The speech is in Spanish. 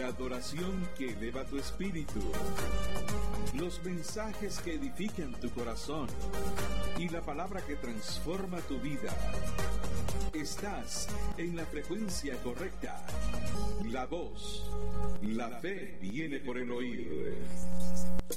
adoración que eleva tu espíritu, los mensajes que edifican tu corazón y la palabra que transforma tu vida. Estás en la frecuencia correcta. La voz, la fe viene por el oír.